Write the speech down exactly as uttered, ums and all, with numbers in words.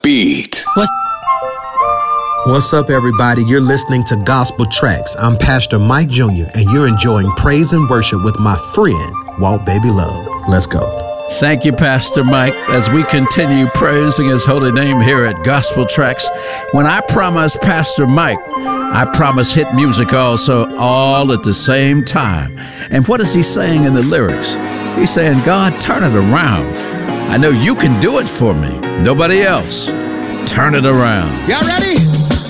Beat. What's What's up, everybody? You're listening to Gospel Tracks. I'm Pastor Mike Junior, and you're enjoying praise and worship with my friend, Walt Baby Love. Let's go. Thank you, Pastor Mike, as we continue praising his holy name here at Gospel Tracks. When I promise Pastor Mike, I promise hit music also, all at the same time. And what is he saying in the lyrics? He's saying, God, turn it around. I know you can do it for me. Nobody else. Turn it around. Y'all ready?